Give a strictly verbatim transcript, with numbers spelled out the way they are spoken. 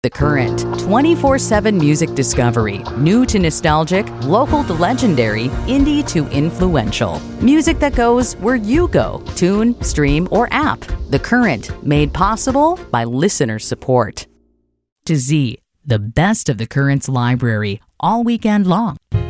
The Current, twenty-four seven music discovery. New to nostalgic, local to legendary, indie to influential. Music that goes where you go. Tune, stream, or app. The Current, made possible by listener support. To Z, the best of The Current's library, all weekend long.